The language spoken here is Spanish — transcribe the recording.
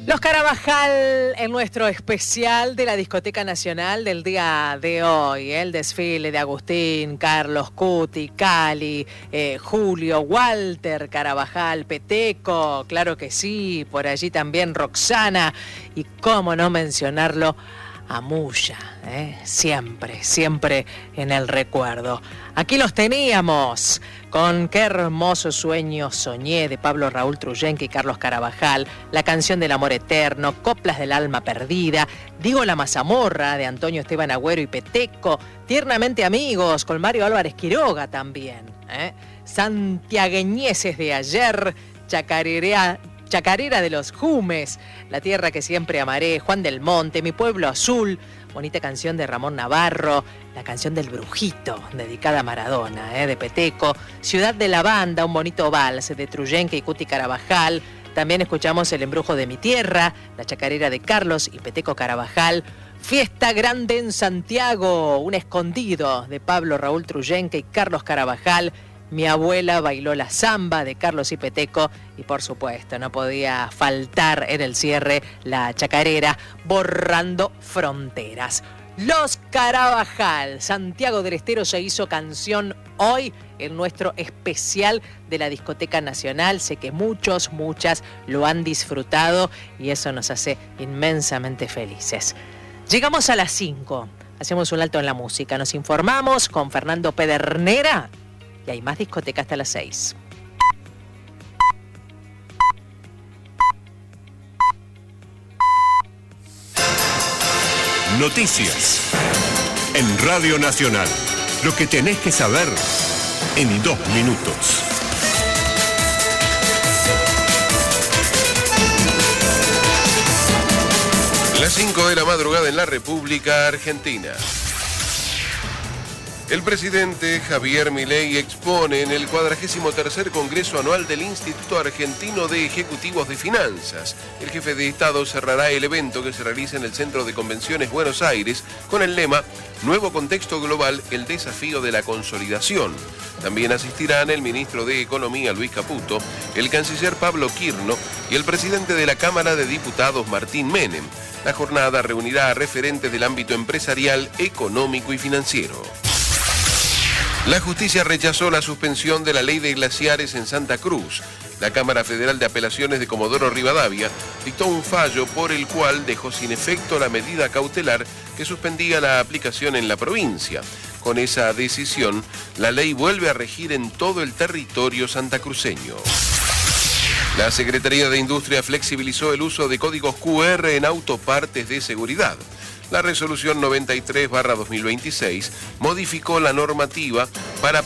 Los Carabajal en nuestro especial de la Discoteca Nacional del día de hoy. El desfile de Agustín, Carlos, Cuti, Cali, Julio, Walter, Carabajal, Peteco, claro que sí, por allí también Roxana y cómo no mencionarlo, Amuya, siempre, siempre en el recuerdo. Aquí los teníamos con Qué hermoso sueño soñé de Pablo Raúl Truyenque y Carlos Carabajal, La canción del amor eterno, Coplas del alma perdida, Digo la mazamorra de Antonio Esteban Agüero y Peteco, Tiernamente amigos con Mario Álvarez Quiroga también, Santiagueñeses de ayer, Chacarera de los Jumes, La tierra que siempre amaré, Juan del Monte, Mi pueblo azul, bonita canción de Ramón Navarro, La canción del brujito, dedicada a Maradona, de Peteco, Ciudad de la Banda, un bonito vals de Truyenque y Cuti Carabajal. También escuchamos El embrujo de mi tierra, La chacarera de Carlos y Peteco Carabajal. Fiesta grande en Santiago, un escondido de Pablo Raúl Truyenque y Carlos Carabajal. Mi abuela bailó la samba de Carlos y Peteco y por supuesto no podía faltar en el cierre la chacarera Borrando Fronteras. Los Carabajal, Santiago del Estero se hizo canción hoy en nuestro especial de la Discoteca Nacional. Sé que muchas lo han disfrutado y eso nos hace inmensamente felices. Llegamos a las 5, hacemos un alto en la música, nos informamos con Fernando Pedernera. Y hay más discoteca hasta las 6. Noticias en Radio Nacional. Lo que tenés que saber en 2 minutos. Las 5 de la madrugada en la República Argentina. El presidente Javier Milei expone en el 43º Congreso Anual del Instituto Argentino de Ejecutivos de Finanzas. El jefe de Estado cerrará el evento que se realiza en el Centro de Convenciones Buenos Aires con el lema Nuevo contexto global, el desafío de la consolidación. También asistirán el ministro de Economía Luis Caputo, el canciller Pablo Quirno y el presidente de la Cámara de Diputados Martín Menem. La jornada reunirá a referentes del ámbito empresarial, económico y financiero. La justicia rechazó la suspensión de la ley de glaciares en Santa Cruz. La Cámara Federal de Apelaciones de Comodoro Rivadavia dictó un fallo por el cual dejó sin efecto la medida cautelar que suspendía la aplicación en la provincia. Con esa decisión, la ley vuelve a regir en todo el territorio santacruceño. La Secretaría de Industria flexibilizó el uso de códigos QR en autopartes de seguridad. La resolución 93/2026 modificó la normativa para